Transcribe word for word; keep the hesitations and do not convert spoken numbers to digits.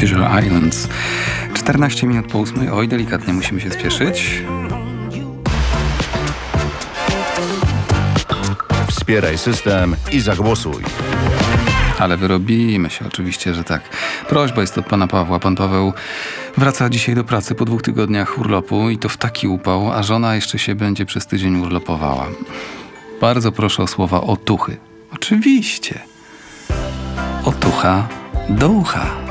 Treasure Islands. czternaście minut po ósmej. Oj, delikatnie musimy się spieszyć. Wspieraj system i zagłosuj. Ale wyrobimy się, oczywiście, że tak. Prośba jest od pana Pawła. Pan Paweł wraca dzisiaj do pracy po dwóch tygodniach urlopu i to w taki upał, a żona jeszcze się będzie przez tydzień urlopowała. Bardzo proszę o słowa otuchy. Oczywiście. Otucha do ucha.